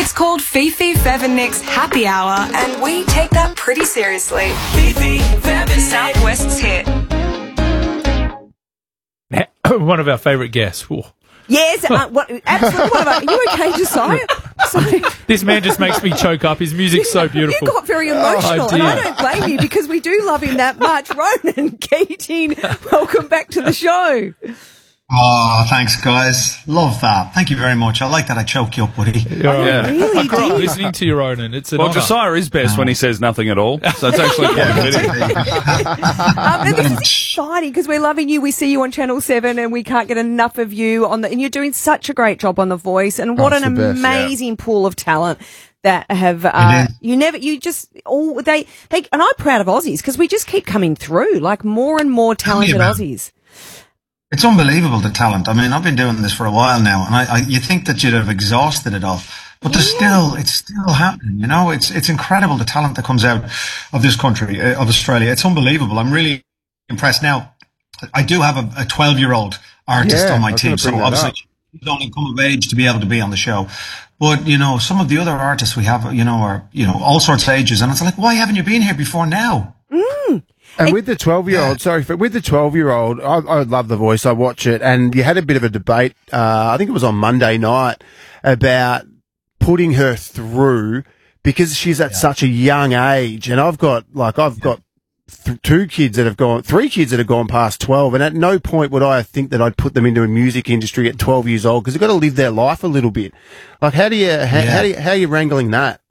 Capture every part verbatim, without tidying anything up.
It's called Fifi Fevinnik's Happy Hour, and we take that pretty seriously. Fifi Fevinnik, Southwest's hit. One of our favourite guests. Ooh. Yes, uh, what, absolutely. What about, are you okay, Josiah? Sorry. This man just makes me choke up. His music's so beautiful. You got very emotional, oh, and I don't blame you because we do love him that much. Ronan Keating, welcome back to the show. Oh, thanks, guys. Love that. Thank you very much. I like that I choked you up, buddy. Yeah. yeah. Really I grew up did. listening to you, Ronan. It's an well, honour. Josiah is best when he says nothing at all, so it's actually quite fitting. um, and this is exciting because we're loving you. We see you on Channel seven and we can't get enough of you on the, and you're doing such a great job on The Voice, and what Oh, an it's the best, amazing pool of talent that have, uh, you never, you just, all, they, they, and I'm proud of Aussies because we just keep coming through, like more and more talented Aussies. It's unbelievable, the talent. I mean, I've been doing this for a while now, and I, I you think that you'd have exhausted it all, but there's Yeah. still, it's still happening. You know, it's it's incredible the talent that comes out of this country, uh, of Australia. It's unbelievable. I'm really impressed. Now, I do have a twelve-year-old artist Yeah, on I my was team, gonna so bring that obviously up. she's only come of age to be able to be on the show. But you know, some of the other artists we have, you know, are you know all sorts of ages, and it's like, why haven't you been here before now? And with the twelve-year-old, sorry, but with the twelve-year-old, I, I love The Voice. I watch it, and you had a bit of a debate. Uh, I think it was on Monday night about putting her through because she's at Yeah. such a young age. And I've got like I've got th- two kids that have gone, three kids that have gone past twelve, and at no point would I think that I'd put them into a music industry at twelve years old because they've got to live their life a little bit. Like, how do you how, Yeah. how do you, how are you wrangling that?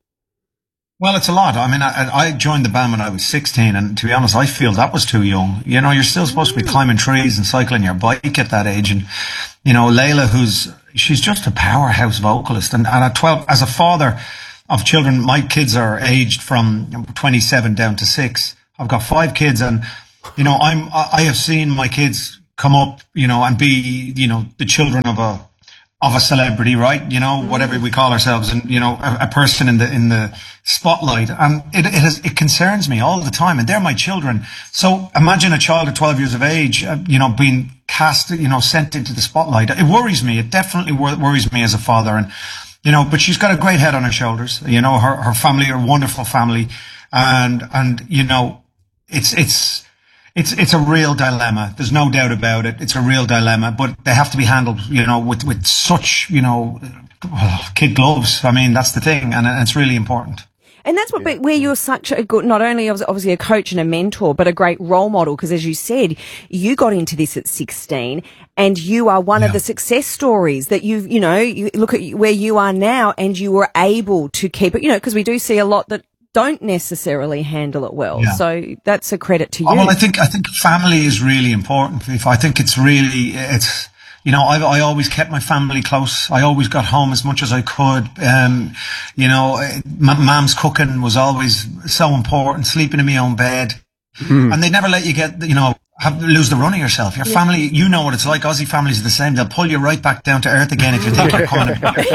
Well, it's a lot. I mean, I, I joined the band when I was sixteen, and to be honest, I feel that was too young. You know, you're still supposed to be climbing trees and cycling your bike at that age. And, you know, Layla, who's, she's just a powerhouse vocalist. And, and at twelve, as a father of children, my kids are aged from twenty-seven down to six. I've got five kids, and, you know, I'm, I have seen my kids come up, you know, and be, you know, the children of a, of a celebrity, right? You know, whatever we call ourselves, and you know, a, a person in the in the spotlight, and it it, has, it concerns me all the time. And they're my children. So imagine a child of twelve years of age, uh, you know, being cast, you know, sent into the spotlight. It worries me. It definitely wor- worries me as a father. And you know, but she's got a great head on her shoulders. You know, her her family are a wonderful family, and and you know, it's it's. It's it's a real dilemma. There's no doubt about it. It's a real dilemma, but they have to be handled, you know, with, with such, you know, kid gloves. I mean, that's the thing, and it's really important. And that's what, where you're such a good, not only obviously a coach and a mentor, but a great role model. Because as you said, you got into this at sixteen, and you are one Yeah. of the success stories that you've, you know, you look at where you are now, and you were able to keep it, you know, because we do see a lot that don't necessarily handle it well. Yeah. So that's a credit to you. Oh, well, I think I think family is really important. If I think it's really it's you know I I always kept my family close. I always got home as much as I could. Um, you know, my mom's cooking was always so important. Sleeping in my own bed, Mm. and they never let you get you know. Have, lose the run of yourself. Your family, you know what it's like. Aussie families are the same. They'll pull you right back down to earth again if you think you're coming.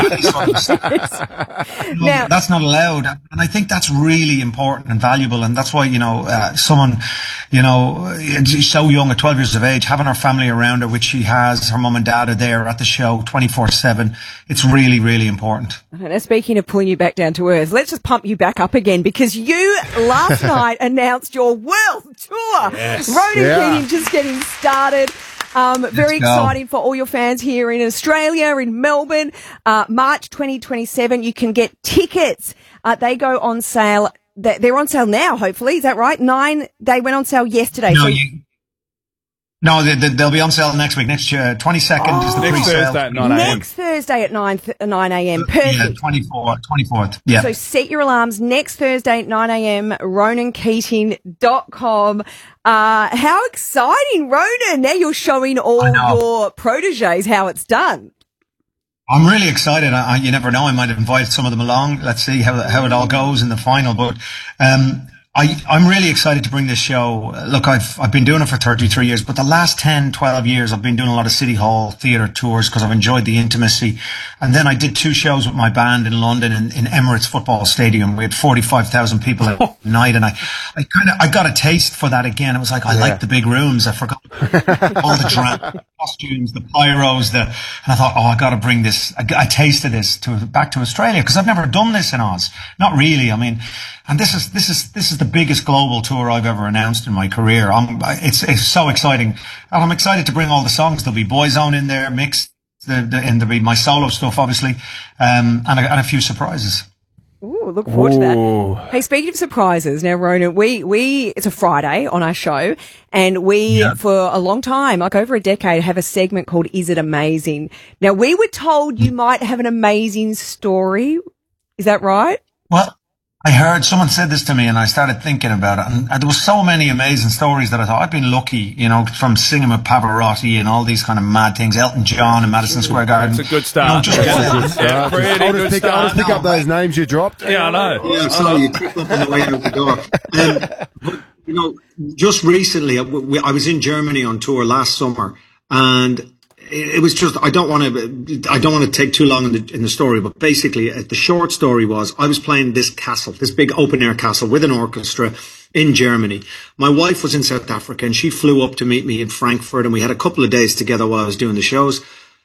You know, Now- that's not allowed, and I think that's really important and valuable. And that's why you know uh, someone, you know, so young at twelve years of age, having her family around her, which she has, her mum and dad are there at the show twenty-four seven. It's really, really important. Now, speaking of pulling you back down to earth, let's just pump you back up again because you last night announced your world tour. Yes. Ronan Yeah. Keating just getting started. Um, very go. exciting for all your fans here in Australia, in Melbourne. Uh, March twenty twenty-seven, you can get tickets. Uh, they go on sale. They're they're on sale now, hopefully. Is that right? Nine, they went on sale yesterday. No, So- you, no, they, they, they'll be on sale next week. Next year, twenty-second is the Next pre-sale. Thursday at nine a.m. Next Thursday at nine, nine a.m. Yeah, Perfect. twenty-fourth. twenty-fourth. Yeah. So set your alarms next Thursday at nine a.m. ronan keating dot com. Uh, how exciting, Ronan. Now you're showing all I know. your proteges how it's done. I'm really excited. I, I, you never know. I might invite some of them along. Let's see how how it all goes in the final. But um, I, I'm really excited to bring this show. Look, I've I've been doing it for thirty-three years, but the last ten, twelve years, I've been doing a lot of City Hall theatre tours because I've enjoyed the intimacy. And then I did two shows with my band in London in, in Emirates Football Stadium. We had forty-five thousand people at night, and I, I kind of I got a taste for that again. It was like I Yeah. liked the big rooms. I forgot all the drama, costumes, the pyros, the, and I thought, oh, I got to bring this, a, a taste of this to back to Australia because I've never done this in Oz. Not really. I mean, and this is this is this is the biggest global tour I've ever announced in my career. I'm, it's it's so exciting, and I'm excited to bring all the songs. There'll be Boyzone in there, mixed, the, the, and there'll be my solo stuff, obviously, um, and a, and a few surprises. Ooh, look forward Ooh. to that. Hey, speaking of surprises, now, Ronan, we, we, it's a Friday on our show, and we, Yeah. for a long time, like over a decade, have a segment called Is It Amazing? Now, we were told you might have an amazing story. Is that right? Well, I heard someone said this to me and I started thinking about it, and there were so many amazing stories that I thought I've been lucky, you know, from singing with Pavarotti and all these kind of mad things, Elton John and Madison Square Garden. It's a good start. You know, just Yeah, pretty I'll good just pick, I'll just start. pick up those names you dropped. Yeah, I know. Yeah, sorry, you tripped up on the way out the door. Um, but, you know, just recently, I, we, I was in Germany on tour last summer, and it, it was just, I don't want to, I don't want to take too long in the, in the story, but basically, uh, the short story was, I was playing this castle, this big open air castle with an orchestra in Germany. My wife was in South Africa, and she flew up to meet me in Frankfurt, and we had a couple of days together while I was doing the shows.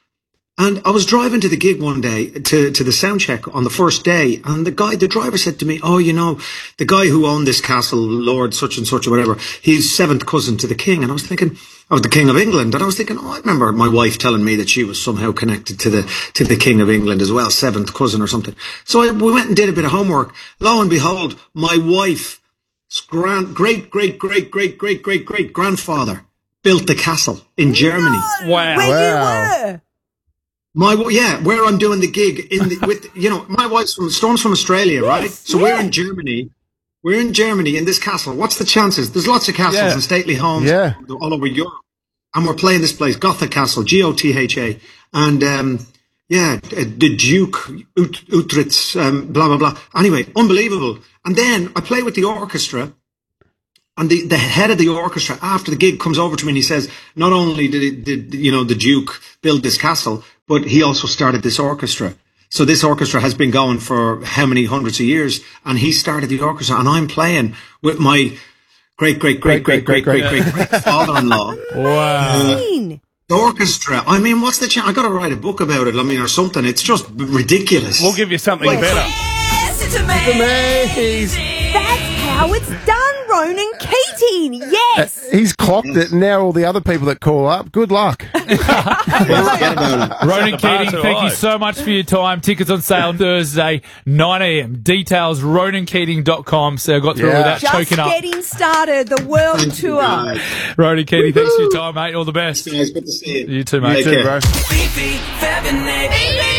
And I was driving to the gig one day, to, to the sound check on the first day, and the guy, the driver said to me, oh, you know, the guy who owned this castle, Lord such and such or whatever, he's seventh cousin to the king. And I was thinking, I was the King of England. And I was thinking, oh, I remember my wife telling me that she was somehow connected to the, to the King of England as well, seventh cousin or something. So I, we went and did a bit of homework. Lo and behold, my wife's grand, great, great, great, great, great, great, great grandfather built the castle in Germany. Wow. Where Wow. you were. My yeah, where I'm doing the gig in the, with you know my wife's from Storm's from Australia, right? Yes, So yeah. we're in Germany. We're in Germany in this castle. What's the chances? There's lots of castles Yeah. and stately homes Yeah. all over Europe, and we're playing this place, Gotha Castle, G O T H A, and um, yeah, the Duke Ut- Utrecht, um, blah blah blah. Anyway, unbelievable. And then I play with the orchestra. And the, the head of the orchestra after the gig comes over to me and he says, not only did, did you know the Duke build this castle, but he also started this orchestra. So this orchestra has been going for how many hundreds of years, and he started the orchestra, and I'm playing with my great great great great great great great great father-in-law. Wow. Mean. The orchestra. I mean, what's the chance? I got to write a book about it. I mean, or something. It's just ridiculous. We'll give you something better. Yes, it's amazing. That's how it's done, Ronan Keating. Yes. He's clocked it, and now all the other people that call up, good luck. Forget about it. Ronan Keating, too thank high. you so much for your time. Tickets on sale Thursday, nine a.m. Details, ronan keating dot com. So I got through Yeah. without Just choking up. getting started. The world Thank you, tour. guys. Ronan Keating, thanks for your time, mate. All the best. Guys, good to see you. You too, mate. Take Too, care. bro. Fifi, Fev and Nick.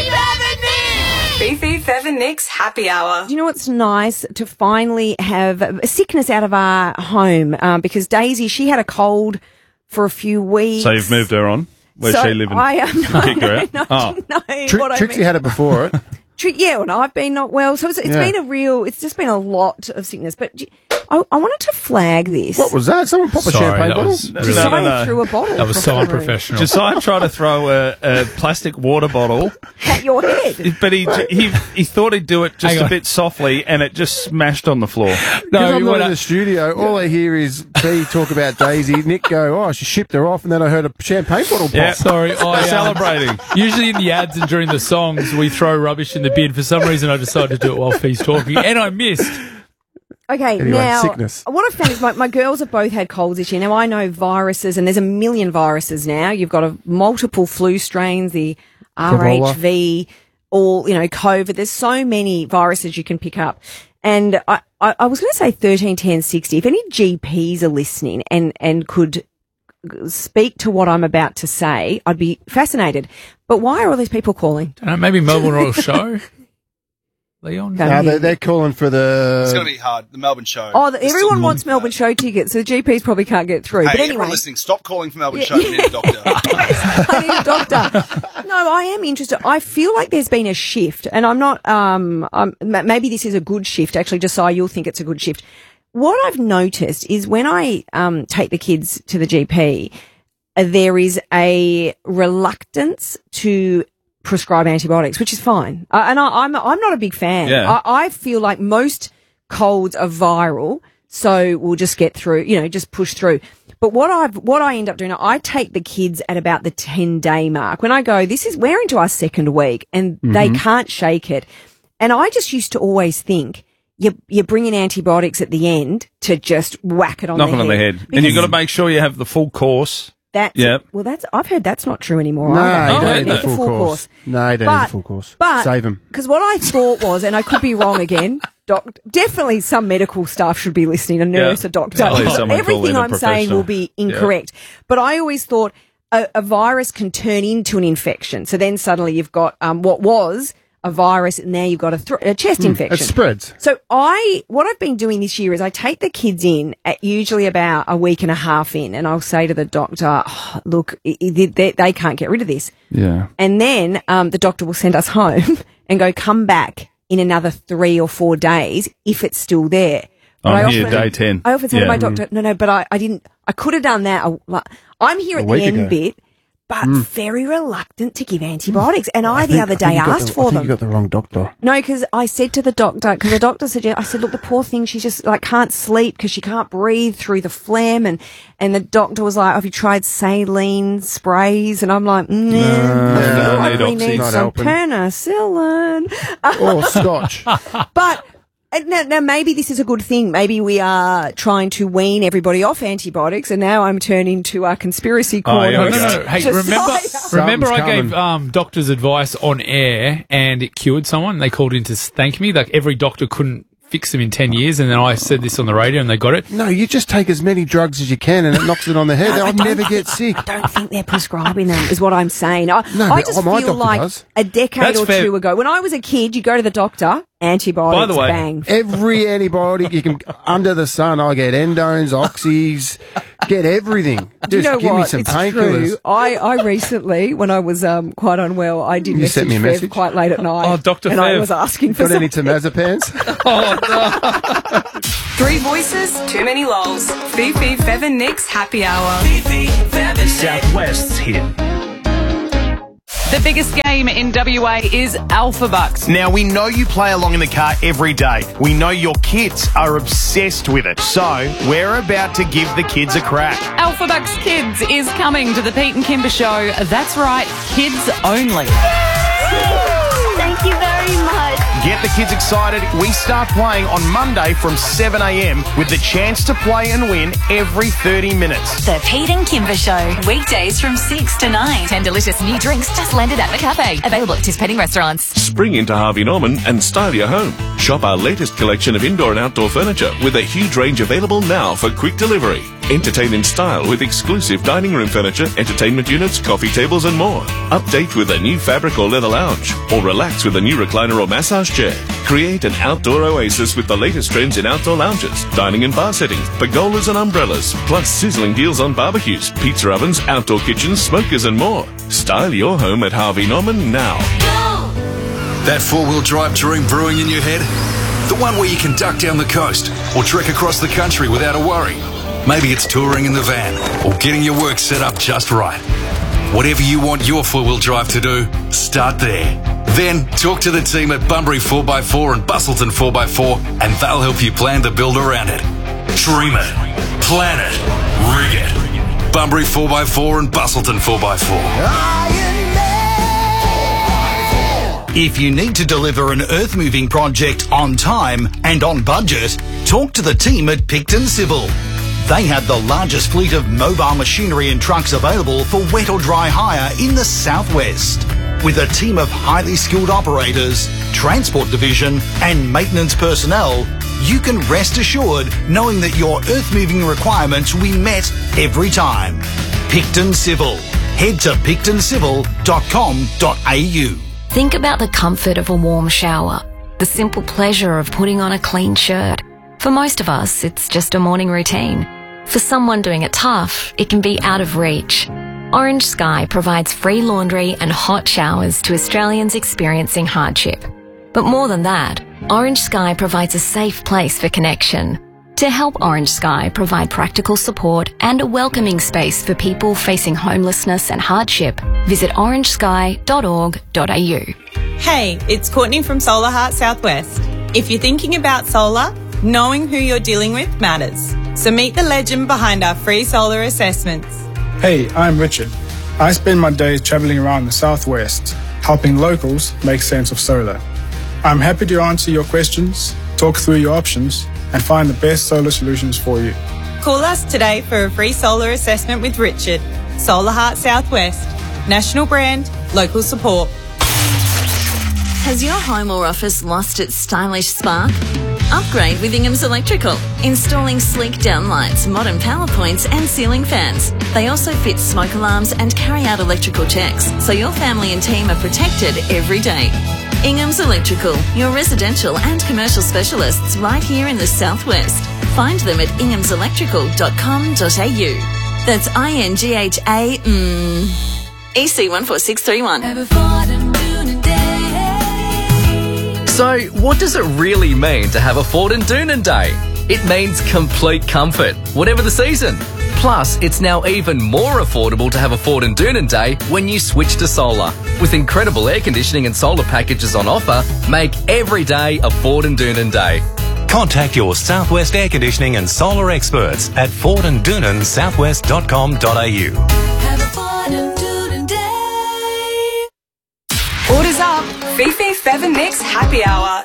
Fifi, Fev and Nick's Happy Hour. Do you know what's nice? To finally have a sickness out of our home, um, because Daisy, she had a cold for a few weeks. So you've moved her on? Where's So she living? I am no, Kicked her out? no, Oh. no, Tri- what I Trixie mean. had it before it. Tri- yeah, well, I've been not well, so it's, it's Yeah. been a real. It's just been a lot of sickness. But do you- I, I wanted to flag this. What was that? Someone pop a Sorry, champagne that bottle? was really- No, no, Josiah no. threw a bottle. That was across so the room unprofessional. Josiah tried to throw a, a plastic water bottle, at your head. but he he he thought he'd do it just Hang a on. bit softly, and it just smashed on the floor. Because No, I'm not when in I- the studio, all I hear is B talk about Daisy, Nick go, oh, she shipped her off, and then I heard a champagne bottle pop. Yeah, Sorry, I um, celebrating. Usually in the ads and during the songs, we throw rubbish in the bin. For some reason, I decided to do it while Fee's talking, and I missed. Okay, Anyway, now sickness. what I've found is my, my girls have both had colds this year. Now I know viruses, and there's a million viruses now. You've got a, multiple flu strains, the R H V, all you know, COVID. There's so many viruses you can pick up. And I, I, I was going to say thirteen ten sixty. If any G Ps are listening and and could speak to what I'm about to say, I'd be fascinated. But why are all these people calling? Don't know, maybe Melbourne Royal Show. Leon. Go No, ahead. they're, they're calling for It's going to the... be hard. The Melbourne show. Oh, the, It's everyone still- wants Melbourne show tickets, so the G Ps probably can't get through. Hey, but anyway, everyone listening, stop calling for Melbourne show. You need a doctor. I need a doctor. No, I am interested. I feel like there's been a shift, and I'm not. Um, um, m- maybe this is a good shift. Actually, Josiah, you'll think it's a good shift. What I've noticed is when I um take the kids to the G P, uh, there is a reluctance to prescribe antibiotics, which is fine. Uh, and I, I'm I'm not a big fan. Yeah. I, I feel like most colds are viral, so we'll just get through. You know, just push through. But what I've, what I end up doing, I take the kids at about the ten day mark when I go, this is, we're into our second week and mm-hmm. they can't shake it. And I just used to always think, you, you're bringing antibiotics at the end to just whack it on Knock the it head. on the head. And you've got to make sure you have the full course. That's yep. Well, that's I've heard that's not true anymore. No, either. you Oh, don't yeah, need no. the full, full course. course. No, you don't But- need the full course. But Save them. because what I thought was, and I could be wrong again, doc, definitely some medical staff should be listening, a nurse, Yeah. a doctor. At least someone call Everything in a I'm saying will professional. be incorrect. But I always thought a, a virus can turn into an infection. So then suddenly you've got um, what was a virus, and now you've got a, thr a chest It infection. spreads. So I, what I've been doing this year is I take the kids in at usually about a week and a half in, and I'll say to the doctor, oh, look, i- i- they, they can't get rid of this. Yeah. And then um, the doctor will send us home and go, come back in another three or four days if it's still there. But I'm I here often- day ten. I often say Yeah. to my doctor, no, no, but I, I didn't, I could have done that. a- like, I'm here A at the week end ago. bit, but very reluctant to give antibiotics. And I, the think- other I think day you got asked the- I for think them. You got the wrong doctor. No, because I said to the doctor, because the doctor said, I said, look, the poor thing, she just like can't sleep because she can't breathe through the phlegm. And, and the doctor was like, have you tried saline sprays? And I'm like, nah, I no, feel like need we oxy. need Not some helping. penicillin. Or scotch. But uh, now, now maybe this is a good thing. Maybe we are trying to wean everybody off antibiotics, and now I'm turning to our conspiracy Oh, corner. here we No, go. no, no. Hey, to remember, say- remember I Something's gave coming. um, doctors advice on air and it cured someone. They called in to thank me. Like every doctor couldn't fix them in ten years. And then I said this on the radio and they got it. No, you just take as many drugs as you can and it knocks it on the head. No, I I'll don't never think- get sick. I don't think they're prescribing them, is what I'm saying. I, No, I but just my feel doctor like does. a decade That's or fair. two ago, when I was a kid, you go to the doctor, antibiotics, By the way, bang. Every antibiotic you can under the sun, I get endones, oxys, get everything. Just you know give what? me some It's painkillers. true. I, I recently, when I was um, quite unwell, I did You message sent me a Fev message? quite late at night. Oh, Doctor And I Fev. was asking for Got any some. temazepams? Three voices, too many lols. Fifi, Fev and Nick's happy hour. Fifi, Fev and Southwest's hit. The biggest game in W A is Alpha Bucks. Now, we know you play along in the car every day. We know your kids are obsessed with it. So, we're about to give the kids a crack. Alpha Bucks Kids is coming to the Pete and Kimber Show. That's right, kids only. Thank you very much. Get the kids excited. We start playing on Monday from seven a.m. with the chance to play and win every thirty minutes. The Pete and Kimber Show. Weekdays from six to nine. Ten delicious new drinks just landed at the cafe. Available at Tispenning restaurants. Spring into Harvey Norman and style your home. Shop our latest collection of indoor and outdoor furniture with a huge range available now for quick delivery. Entertain in style with exclusive dining room furniture, entertainment units, coffee tables and more. Update with a new fabric or leather lounge, or relax with a new recliner or massage chair. Create an outdoor oasis with the latest trends in outdoor lounges, dining and bar settings, pergolas and umbrellas, plus sizzling deals on barbecues, pizza ovens, outdoor kitchens, smokers and more. Style your home at Harvey Norman now. That four-wheel drive dream brewing in your head? The one where you can duck down the coast or trek across the country without a worry. Maybe it's touring in the van or getting your work set up just right. Whatever you want your four-wheel drive to do, start there. Then talk to the team at Bunbury four by four and Bustleton four by four and they'll help you plan the build around it. Dream it. Plan it. Rig it. Bunbury four by four and Bustleton four by four. If you need to deliver an earth-moving project on time and on budget, talk to the team at Picton Civil. They have the largest fleet of mobile machinery and trucks available for wet or dry hire in the southwest. With a team of highly skilled operators, transport division and maintenance personnel, you can rest assured knowing that your earth-moving requirements will be met every time. Picton Civil. Head to picton civil dot com dot a u. Think about the comfort of a warm shower, the simple pleasure of putting on a clean shirt. For most of us, it's just a morning routine. For someone doing it tough, it can be out of reach. Orange Sky provides free laundry and hot showers to Australians experiencing hardship. But more than that, Orange Sky provides a safe place for connection. To help Orange Sky provide practical support and a welcoming space for people facing homelessness and hardship, visit orange sky dot org dot a u. Hey, it's Courtney from Solar Heart Southwest. If you're thinking about solar, knowing who you're dealing with matters. So meet the legend behind our free solar assessments. Hey, I'm Richard. I spend my days travelling around the southwest, helping locals make sense of solar. I'm happy to answer your questions, talk through your options, and find the best solar solutions for you. Call us today for a free solar assessment with Richard. Solar Heart Southwest. National brand, local support. Has your home or office lost its stylish spark? Upgrade with Ingham's Electrical, installing sleek downlights, modern power points and ceiling fans. They also fit smoke alarms and carry out electrical checks, so your family and team are protected every day. Ingham's Electrical, your residential and commercial specialists right here in the southwest. Find them at inghams electrical dot com dot a u. That's I N G H A mm, E C one four six three one. So, what does it really mean to have a Ford and Doonan Day? It means complete comfort, whatever the season. Plus, it's now even more affordable to have a Ford and Doonan Day when you switch to solar. With incredible air conditioning and solar packages on offer, make every day a Ford and Doonan Day. Contact your Southwest air conditioning and solar experts at ford and doonan southwest dot com dot a u. Orders up. Fifi Feather Mix Happy Hour.